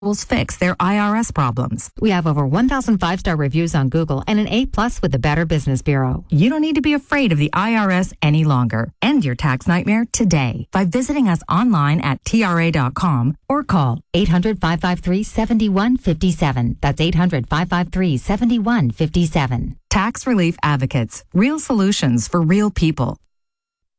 fix their IRS problems. We have over 1,000 5-star reviews on Google and an A+ with the Better Business Bureau. You don't need to be afraid of the IRS any longer. End your tax nightmare today by visiting us online at TRA.com or call 800-553-7157. That's 800-553-7157. Tax Relief Advocates. Real solutions for real people.